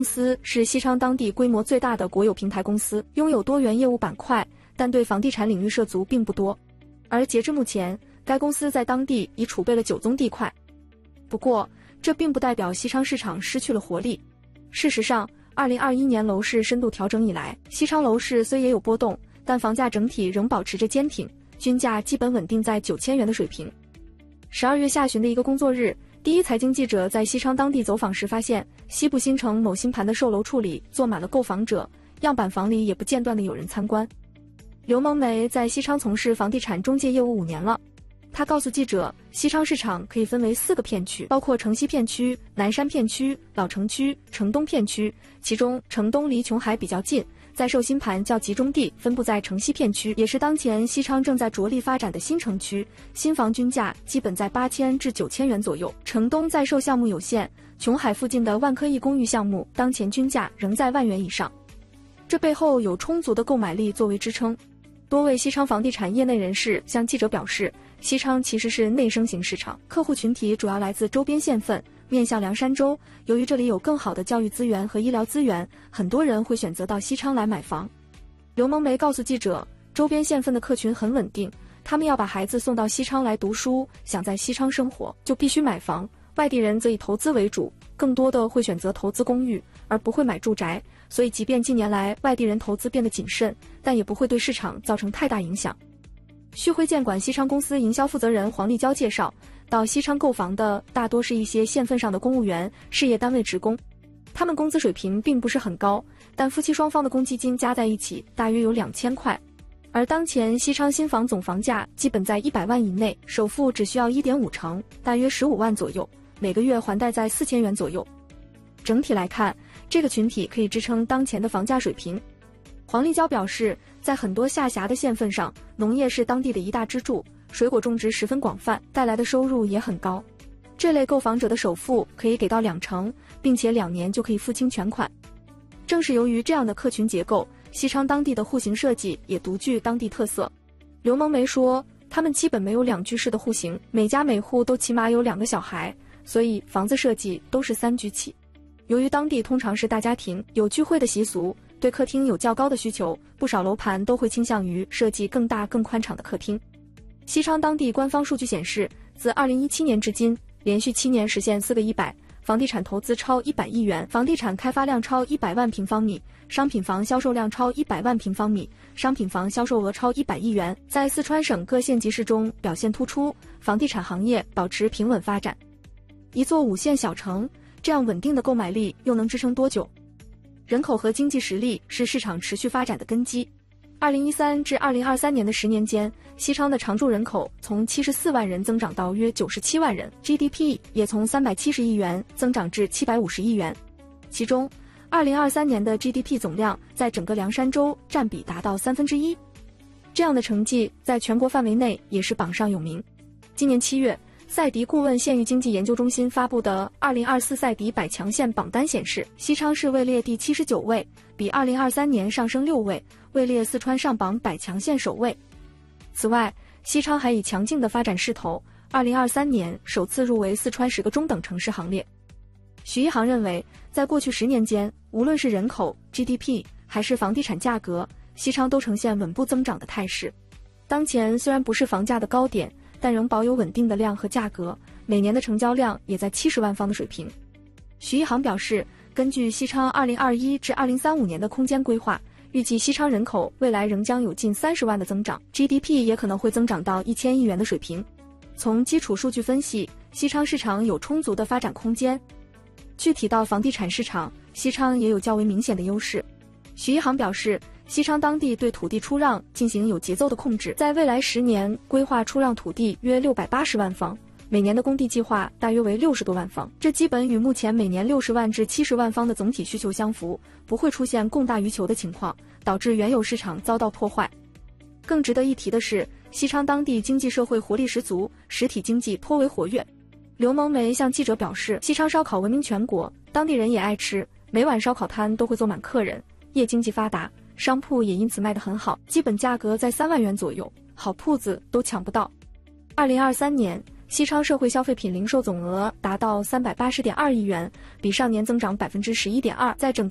公司是西昌当地规模最大的国有平台公司，拥有多元业务板块，但对房地产领域涉足并不多。而截至目前，该公司在当地已储备了9宗地块。不过，这并不代表西昌市场失去了活力。事实上，2021年楼市深度调整以来，西昌楼市虽也有波动，但房价整体仍保持着坚挺，均价基本稳定在9000元的水平。12月下旬的一个工作日，第一财经记者在西昌当地走访时发现，西部新城某新盘的售楼处里坐满了购房者，样板房里也不间断地有人参观。刘萌梅在西昌从事房地产中介业务5年了。他告诉记者，西昌市场可以分为4个片区，包括城西片区、南山片区、老城区、城东片区，其中城东离琼海比较近，在售新盘较集中地分布在城西片区，也是当前西昌正在着力发展的新城区，新房均价基本在8000至9000元左右。城东在售项目有限，琼海附近的万科一公寓项目当前均价仍在10000元以上，这背后有充足的购买力作为支撑。多位西昌房地产业内人士向记者表示，西昌其实是内生型市场，客户群体主要来自周边县份，面向凉山州。由于这里有更好的教育资源和医疗资源，很多人会选择到西昌来买房。刘萌梅告诉记者，周边县份的客群很稳定，他们要把孩子送到西昌来读书，想在西昌生活，就必须买房。外地人则以投资为主，更多的会选择投资公寓，而不会买住宅。所以即便近年来外地人投资变得谨慎，但也不会对市场造成太大影响。旭辉建管西昌公司营销负责人黄立娇介绍，到西昌购房的大多是一些县份上的公务员、事业单位职工，他们工资水平并不是很高，但夫妻双方的公积金加在一起大约有2000块。而当前西昌新房总房价基本在100万以内，首付只需要1.5成，大约15万左右，每个月还贷在4000元左右。整体来看，这个群体可以支撑当前的房价水平。黄立娇表示，在很多下辖的县份上，农业是当地的一大支柱，水果种植十分广泛，带来的收入也很高。这类购房者的首付可以给到2成，并且2年就可以付清全款。正是由于这样的客群结构，西昌当地的户型设计也独具当地特色。刘萌梅说，他们基本没有2居室的户型，每家每户都起码有2个小孩，所以房子设计都是3居起。由于当地通常是大家庭，有聚会的习俗，对客厅有较高的需求，不少楼盘都会倾向于设计更大更宽敞的客厅。西昌当地官方数据显示，自2017年至今，连续7年实现4个100，房地产投资超100亿元，房地产开发量超100万平方米，商品房销售量超100万平方米，商品房销售额超100亿元，在四川省各县级市中表现突出，房地产行业保持平稳发展。一座5线小城，这样稳定的购买力又能支撑多久？人口和经济实力是市场持续发展的根基。2013至2023年的10年间，西昌的常住人口从74万人增长到约97万人 ，GDP 也从370亿元增长至750亿元。其中，2023年的 GDP 总量在整个凉山州占比达到1/3。这样的成绩在全国范围内也是榜上有名。今年7月，赛迪顾问县域经济研究中心发布的2024赛迪100强县榜单显示，西昌市位列第79位，比2023年上升6位，位列四川上榜100强县首位。此外，西昌还以强劲的发展势头，2023年首次入围四川10个中等城市行列。许一航认为，在过去10年间，无论是人口、GDP 还是房地产价格，西昌都呈现稳步增长的态势。当前虽然不是房价的高点，但仍保有稳定的量和价格，每年的成交量也在70万方的水平。许一航表示，根据西昌2021至2035年的空间规划，预计西昌人口未来仍将有近30万的增长， GDP 也可能会增长到1000亿元的水平。从基础数据分析，西昌市场有充足的发展空间。具体到房地产市场，西昌也有较为明显的优势。许一航表示，西昌当地对土地出让进行有节奏的控制，在未来10年规划出让土地约680万方，每年的供地计划大约为60多万方，这基本与目前每年60万至70万方的总体需求相符，不会出现供大于求的情况，导致原有市场遭到破坏。更值得一提的是，西昌当地经济社会活力十足，实体经济颇为活跃。刘萌梅向记者表示，西昌烧烤闻名全国，当地人也爱吃，每晚烧烤摊都会坐满客人，业经济发达，商铺也因此卖得很好，基本价格在3万元左右，好铺子都抢不到。2023年， 西昌社会消费品零售总额达到380.2亿元，比上年增长11.2%。在整个